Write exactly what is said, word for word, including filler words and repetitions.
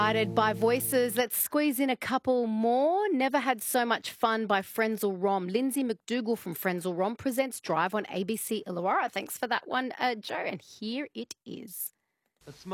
Guided by voices. Let's squeeze in a couple more. Never Had So Much Fun by Frenzal Rom. Lindsay McDougall from Frenzal Rom presents Drive on A B C Illawarra. Thanks for that one, uh, Joe. And here it is.